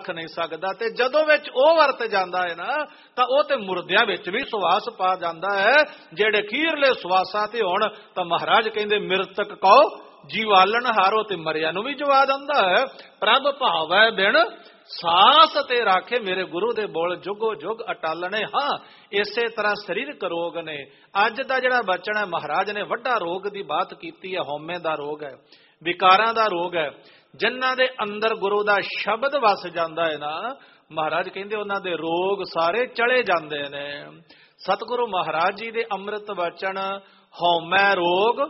नहीं सकता। ते जदों विच ओह वरत जांदा है ना तां ओह ते मुर्दियां विच भी सुवास पा जांदा है। जेड़े खीरले सुवासां ते होण तां महाराज कहंदे मृतक कहो जीवालन हारो ते मरिया नूं भी जवा दिंदा है। प्रभ भावै बिन सास ते राखे मेरे गुरु दे बोल जुगो जुग अटल ने। हाँ इसे तरह शरीरक रोग ने। अज दा जिहड़ा बचन है महाराज ने वड्डा रोग दी बात कीती है। हौमे दा रोग है, विकारां दा रोग है। जिन्हां दे अंदर गुरु दा शब्द वस जांदा है ना महाराज कहंदे उन्हां दे रोग सारे चले जांदे ने। सतगुरु महाराज जी दे अमृत वचन हौमै रोग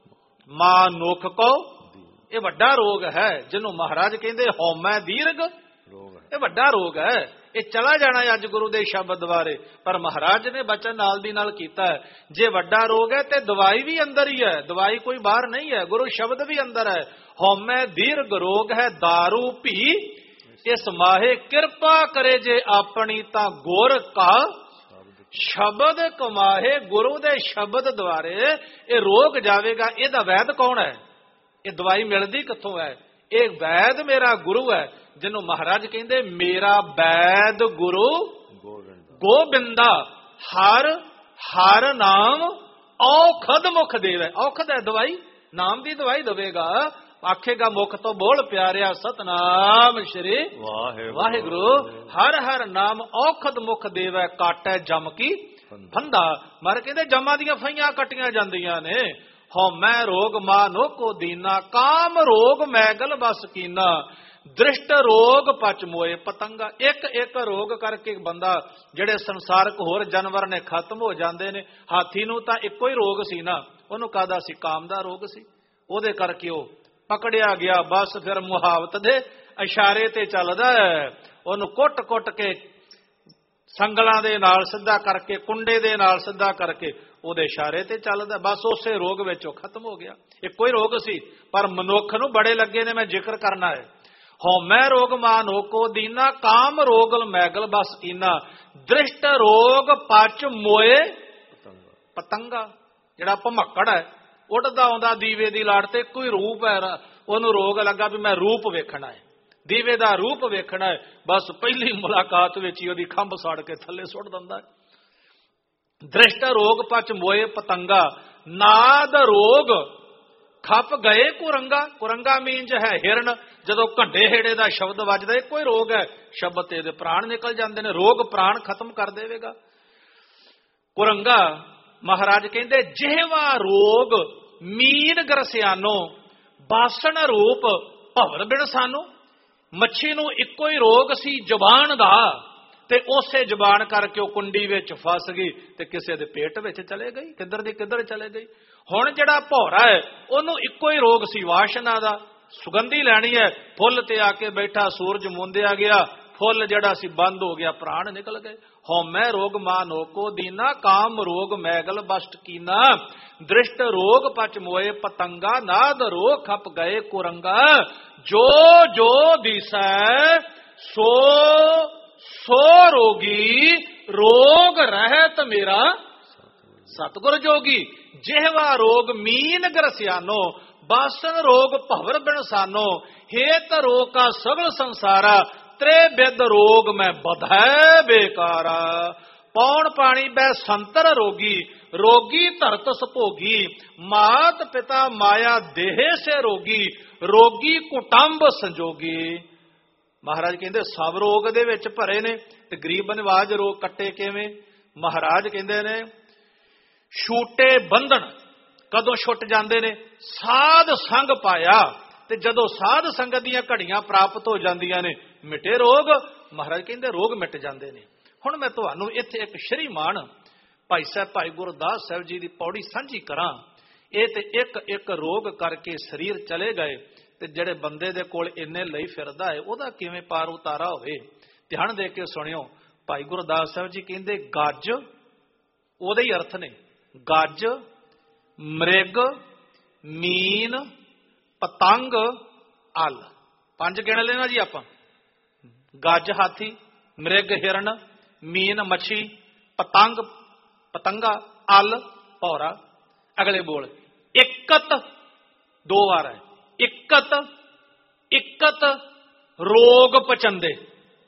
मानुख को ये वड्डा रोग है। जिन्हों महाराज कहंदे हौमै दीर्घ ये वड्डा रोग है। ये चला जाना है अज गुरु दे शब्द द्वारे। पर महाराज ने बचन नाल दी नाल कीता है जे वड्डा रोग है ते दवाई भी अंदर ही है, दवाई कोई बाहर नहीं है, गुरु शब्द भी अंदर है। हौमै दीर्घ रोग है दारू पी इस माहे कृपा करे जे अपनी ता गुर का शब्द कमाहे। गुरु दे शब्द द्वारे ये रोग जावेगा। इहदा वैद कौन है? ये दवाई मिलदी कित्थों है? ये वैद मेरा गुरु है जिन्हों महाराज कहंदे मेरा वैद गुरु गोबिंदा हर हर नाम औखद मुख देवे। औखद है दवाई, नाम की दवाई देवेगा। आखेगा मुख तो बोल प्यारिया सतनाम श्री वाहिगुरु। हर हर नाम औखद मुख देवे काटे जम की फंदा। मारे कहते जमा दियां फइयां कटियां जांदियां ने। हौमै रोग मानो को दीना काम रोग मैगल बस कीना। दृष्ट रोग पच मोए पतंगा। एक एक रोग करके बंदा जेड़े संसारक होर जानवर ने खत्म हो जाते ने। हाथी नूं तां इक्को ही रोग सी ना, उहनूं काहदा सी? काम दा रोग सी। ओहदे करके ओह पकड़िया गया। बस फिर मुहावत दे इशारे ते चलदा है। उहनूं कुट कुट के संगलां दे नाल सिद्धा करके कुंडे दे नाल सिद्धा करके ओहदे इशारे ते चलदा। बस उसे रोग विच ओह खत्म हो गया। इक्को ही रोग सी पर मनुख नूं बड़े लगे ने। मैं जिक्र करना है। हौमै रोग मानो को दीना काम रोगल मैगल बस कीना। दृष्ट रोग पच मोए पतंगा। जिहड़ा भमक्कड़ है उड़दा आउंदा दीवे दी लाड़ ते कोई रूप है, ओनू रोग लगा भी मैं रूप वेखना है, दीवे दा रूप वेखना है। बस पहली मुलाकात विच ही ओदी खंभ साड़ के थल्ले सुट दिंदा है। दृष्ट रोग पच मोए पतंगा नाद रोग खप गए कुरंगा। कुरंगा मीनज है हिरन। जदों घंडे हेड़े दा शब्द वजदा है कोई रोग है, शब्द ते दे प्राण निकल जाते हैं। रोग प्राण खत्म कर देवेगा। कुरंगा महाराज कहंदे जिहवा रोग मीन गरसियानो बासण रूप भवर बिन सानू। मच्छी नूं इक्को ही रोग सी जबान दा ते उसे जबान करके वह कुंडी विच फस गई ते किसी दे पेट विच चले गई। किधर दी किधर चले गई। हुण जिहड़ा भौरा है उहनूं इक्को ही रोग सी वाशना दा। सुगंधी लैनी है, फुल ते आके बैठा, सूरज मुंदिया गया, फुल जिहड़ा सी बंद हो गया, प्राण निकल गए। हौमै रोग मानो को दीना काम रोग मैगल बस्ट कीना। दृष्ट रोग पच मोए पतंगा नाद रोग खप गए कुरंगा। जो जो दिसै सो सो रोगी रोग रहत मेरा सतगुर जोगी। जिहवा रोग मीन गरसियानो बासन रोग भवर बिन सानो। हेत रोग का सगल संसारा त्रे बिद रोग में बधै बेकारा। पौन पानी बै संतर रोगी रोगी धरत सभोगी। मात पिता माया देह से रोगी रोगी कुटुंब संजोगी। महाराज कहते सब रोग दे विच भरे ने ते गरीब निवाज रोग कट्टे किवें। महाराज कहते ने छूटे बंधन कदों छुट जाते ने साध संग पाया ते जदों साध संगत दीयां घड़ियां प्राप्त हो जांदियां ने मिटे रोग। महाराज कहते रोग मिट जाते ने। हुण मैं तुहानूं इत्थे एक श्रीमान भाई साहब भाई गुरदास साहब जी की पौड़ी सांझी करां। ये ते एक एक रोग करके शरीर चले गए ते जिहड़े बंदे दे कोल इन्ने लई फिरदा है उहदा किवें पार उतारा होवे। ध्यान दे के सुणियो। भाई गुरदास साहब जी कहंदे गज ओहदे ही अर्थ ने। गज मृग मीन पतंग अल पंज गिण लेना जी आपां। गज हाथी, मृग हिरन, मीन मच्छी, पतंग पतंगा, अल भौरा। अगले बोल इकत दो बार है। इकत इकत रोग पचंदे।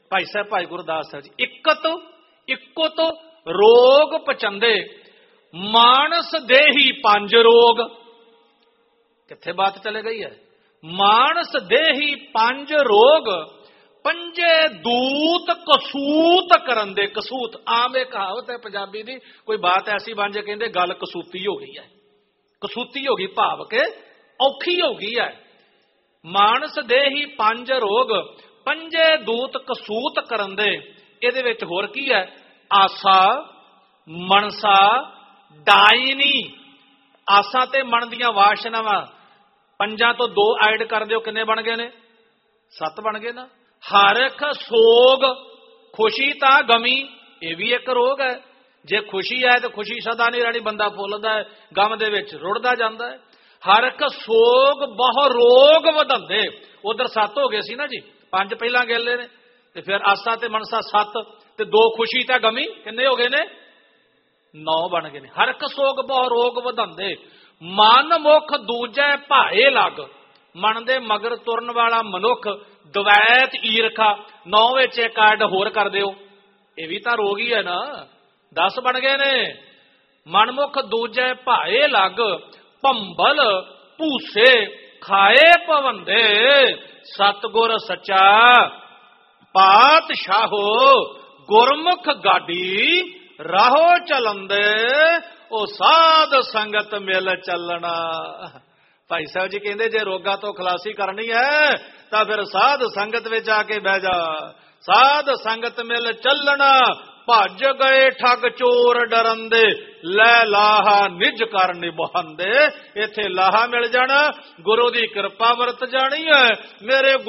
ਭਾਈ ਸਾਹਿਬ ਭਾਈ ਗੁਰਦਾਸ ਸਾਹਿਬ ਜੀ, ਇਕਤ ਰੋਗ ਪਚੰਦੇ ਮਾਨਸ ਦੇਹੀ ਪੰਜ ਰੋਗ। ਕਿੱਥੇ ਬਾਤ ਚਲੇ ਗਈ ਹੈ? ਮਾਨਸ ਦੇਹੀ ਪੰਜ ਰੋਗ, ਪੰਜੇ ਦੂਤ ਕਸੂਤ ਕਰਨ ਦੇ। ਕਸੂਤ ਆਮ ਇਹ ਕਹਾਵਤ ਹੈ ਪੰਜਾਬੀ ਦੀ, ਕੋਈ ਬਾਤ ਐਸੀ ਬਣ ਜੇ ਕਹਿੰਦੇ ਗੱਲ ਕਸੂਤੀ ਹੋ ਗਈ ਹੈ, ਕਸੂਤੀ ਹੋ ਗਈ, ਭਾਵ ਕੇ ਔਖੀ ਹੋ ਗਈ ਹੈ। ਮਾਨਸ ਦੇਹੀ ਪੰਜ ਰੋਗ, ਪੰਜੇ ਦੂਤ ਕਸੂਤ ਕਰਨ ਦੇ। ਇਹਦੇ ਵਿੱਚ ਹੋਰ ਕੀ ਹੈ? ਆਸਾ, ਮਨਸਾ, ਡਾਇਨੀ। ਆਸਾ ਤੇ ਮਨ ਦੀਆਂ ਵਾਸ਼ਨਾਵਾਂ, ਪੰਜਾਂ ਤੋਂ 2 ਐਡ ਕਰ ਦਿਓ, ਕਿੰਨੇ ਬਣ ਗਏ ਨੇ? 7 ਬਣ ਗਏ ਨਾ। ਹਰਖ ਸੋਗ, ਖੁਸ਼ੀ ਤਾਂ ਗਮੀ, ਇਹ ਵੀ ਇੱਕ ਰੋਗ ਹੈ। ਜੇ ਖੁਸ਼ੀ ਹੈ ਤਾਂ ਖੁਸ਼ੀ ਸਦਾ ਨਹੀਂ ਰਹਿਣੀ, ਬੰਦਾ ਫੁੱਲਦਾ ਹੈ, ਗਮ ਦੇ ਵਿੱਚ ਰੁੜਦਾ ਜਾਂਦਾ ਹੈ। ਹਰਖ ਸੋਗ ਬਹੁ ਰੋਗ ਵਧੰਦੇ। ਉਧਰ 7 ਹੋ ਗਏ ਸੀ ਨਾ ਜੀ, 5 ਪਹਿਲਾਂ ਗੇਲੇ ਨੇ, ਤੇ ਫਿਰ ਆਸਾ ਤੇ ਮਨਸਾ 7, ਤੇ 2 ਖੁਸ਼ੀ ਤਾਂ ਗਮੀ, ਕਿੰਨੇ ਹੋ ਗਏ ਨੇ? 9 ਬਣ ਗਏ ਨੇ। ਹਰਖ ਸੋਗ ਬਹੁ ਰੋਗ ਵਧੰਦੇ, ਮਨ ਮੁਖ ਦੂਜੈ ਭਾਏ ਲੱਗ। ਮਨ ਦੇ ਮਗਰ ਤੁਰਨ ਵਾਲਾ ਮਨੁੱਖ, ਦਵੈਤ ਈਰਖਾ। 9 ਵਿੱਚ ਇੱਕ ਐਡ ਹੋਰ ਕਰ ਦਿਓ, ਇਹ ਵੀ ਤਾਂ ਰੋਗ ਹੀ ਹੈ ਨਾ। 10 ਬਣ ਗਏ ਨੇ। ਮਨਮੁਖ ਦੂਜੈ ਭਾਏ ਲੱਗ, ਭੰਬਲ ਭੂਸੇ ਖਾਏ ਪਵੰਦੇ। ਸਤਿਗੁਰ ਸੱਚਾ ਪਾਤਸ਼ਾਹੋ, ਗੁਰਮੁਖ ਗਾਡੀ ਰਾਹੋ ਚਲੰਦੇ। ਉਹ ਸਾਧ ਸੰਗਤ ਮਿਲ ਚੱਲਣਾ। ਭਾਈ ਸਾਹਿਬ ਜੀ ਕਹਿੰਦੇ ਜੇ ਰੋਗਾਂ ਤੋਂ ਖਲਾਸੀ ਕਰਨੀ ਹੈ ਤਾਂ ਫਿਰ ਸਾਧ ਸੰਗਤ ਵਿੱਚ ਆ ਕੇ ਬਹਿ ਜਾ। ਸਾਧ ਸੰਗਤ ਮਿਲ ਚੱਲਣਾ, ਭੱਜ ਗਏ ਠੱਗ ਚੋਰ ਡਰੰਦੇ, ਲੈ ਲਾਹਾ ਨਿਜ ਕਰ ਨਿਭਾਉਂਦੇ। ਇੱਥੇ ਲਾਹਾ ਮਿਲ ਜਾਣਾ, ਗੁਰੂ ਦੀ ਕਿਰਪਾ ਵਰਤ ਜਾਣੀ ਹੈ। ਮੇਰੇ